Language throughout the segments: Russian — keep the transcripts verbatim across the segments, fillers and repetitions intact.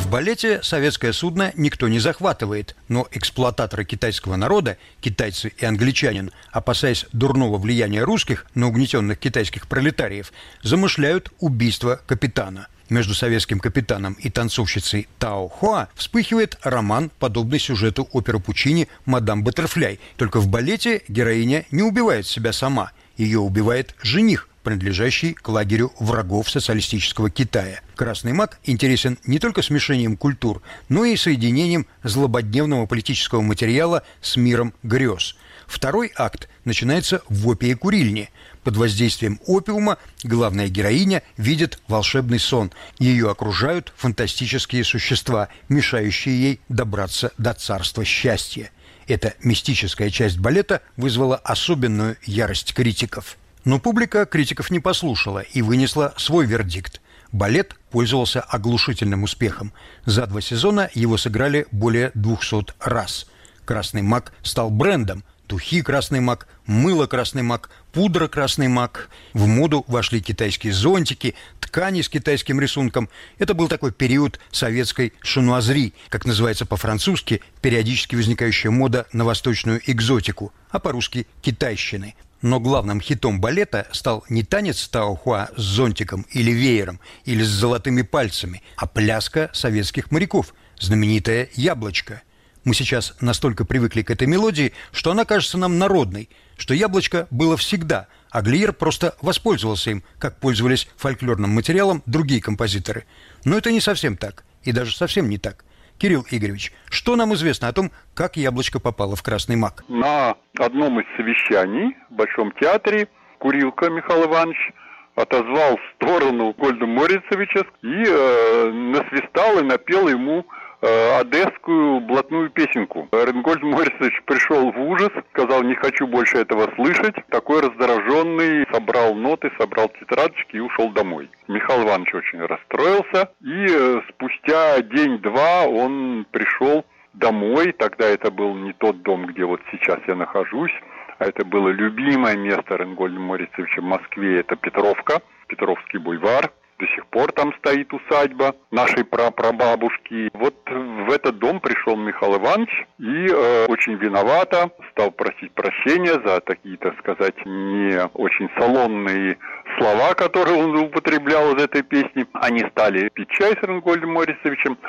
В балете советское судно никто не захватывает, но эксплуататоры китайского народа, китайцы и англичанин, опасаясь дурного влияния русских на угнетенных китайских пролетариев, замышляют убийство капитана. Между советским капитаном и танцовщицей Тао Хуа вспыхивает роман, подобный сюжету оперы Пучини «Мадам Баттерфляй». Только в балете героиня не убивает себя сама. Ее убивает жених, принадлежащий к лагерю врагов социалистического Китая. «Красный мак» интересен не только смешением культур, но и соединением злободневного политического материала с миром грез. Второй акт начинается в опии-курильне. Под воздействием опиума главная героиня видит волшебный сон. Ее окружают фантастические существа, мешающие ей добраться до царства счастья. Эта мистическая часть балета вызвала особенную ярость критиков. Но публика критиков не послушала и вынесла свой вердикт. Балет пользовался оглушительным успехом. За два сезона его сыграли более двухсот раз. «Красный мак» стал брендом. Духи «Красный мак», мыло «Красный мак», пудра «Красный мак». В моду вошли китайские зонтики, ткани с китайским рисунком. Это был такой период советской шануазри, как называется по-французски, периодически возникающая мода на восточную экзотику, а по-русски китайщины. Но главным хитом балета стал не танец Тао Хуа с зонтиком или веером, или с золотыми пальцами, а пляска советских моряков, знаменитая «Яблочко». Мы сейчас настолько привыкли к этой мелодии, что она кажется нам народной, что «Яблочко» было всегда, а Глиер просто воспользовался им, как пользовались фольклорным материалом другие композиторы. Но это не совсем так, и даже совсем не так. Кирилл Игоревич, что нам известно о том, как «Яблочко» попало в «Красный мак»? На одном из совещаний в Большом театре Курилка Михаил Иванович отозвал в сторону Гольда Морицевича и э, насвистал и напел ему э, одесскую блатную песенку. Ренгольд Морицевич пришел в ужас, сказал: не хочу больше этого слышать. Такой раздраженный собрал ноты, собрал тетрадочки и ушел домой. Михаил Иванович очень расстроился, и э, спустя день-два он пришел домой. Тогда это был не тот дом, где вот сейчас я нахожусь, а это было любимое место Ренгольда Морицевича в Москве, это Петровка, Петровский бульвар. До сих пор там стоит усадьба нашей прапрабабушки. Вот в этот дом пришел Михаил Иванович и э, очень виновато стал просить прощения за такие, так сказать, не очень салонные слова, которые он употреблял из этой песни. Они стали пить чай с Ренгольдом Морицевичем,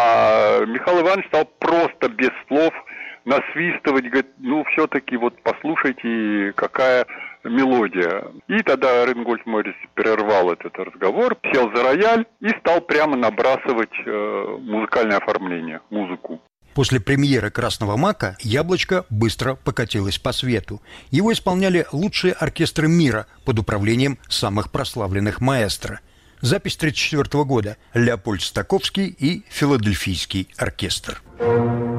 а Михаил Иванович стал просто без слов насвистывать, говорит: ну, все-таки вот послушайте, какая мелодия. И тогда Ренгольд Морицевич прервал этот разговор, сел за рояль и стал прямо набрасывать э, музыкальное оформление, музыку. После премьеры «Красного мака» «Яблочко» быстро покатилось по свету. Его исполняли лучшие оркестры мира под управлением самых прославленных маэстро. Запись тысяча девятьсот тридцать четвёртого года. Леопольд Стаковский и Филадельфийский оркестр.